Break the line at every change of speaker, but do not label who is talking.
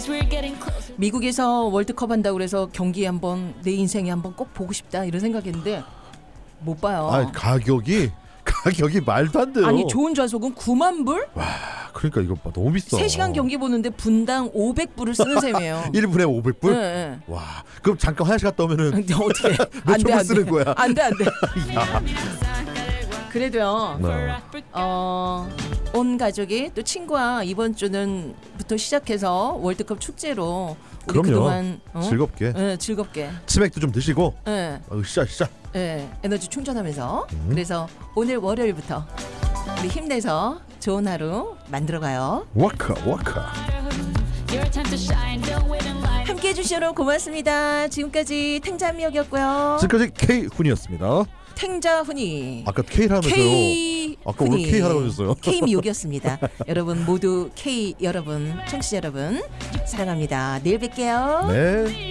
미국에서 월드컵 한다고 그래서 경기 한번 내 인생에 한번 꼭 보고 싶다 이런 생각했는데 못 봐요.
아, 가격이 말도 안 돼요.
아니 좋은 좌석은 9만 불?
와, 그러니까 이거 너무 비싸.
3시간 경기 보는데 분당 500불을 쓰는 셈이에요.
1분에 500불?
네.
와, 그럼 잠깐 화장실 갔다 오면은
어떻게
몇 초를 쓰는 거야?
안 돼. 그래도요.
네.
온 가족이 또 친구와 이번 주는부터 시작해서 월드컵 축제로 우리
그럼요.
그동안
즐겁게.
네, 즐겁게.
치맥도 좀 드시고.
네.
으쌰.
네, 에너지 충전하면서 그래서 오늘 월요일부터 우리 힘내서 좋은 하루 만들어가요.
와카.
함께해 주셔서 고맙습니다. 지금까지 탱자미역이었고요.
지금까지 K훈이었습니다.
탱자훈이
아까 K라면서요. 아까 오늘 K 하라고 하셨어요.
K미역이었습니다. 여러분 모두 K 여러분 청취자 여러분 사랑합니다. 내일 뵐게요.
네.